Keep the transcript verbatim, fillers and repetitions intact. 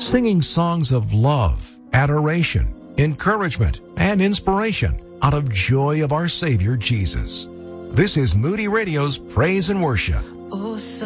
singing songs of love, adoration, encouragement, and inspiration out of joy of our Savior Jesus. This is Moody Radio's Praise and Worship. Oh,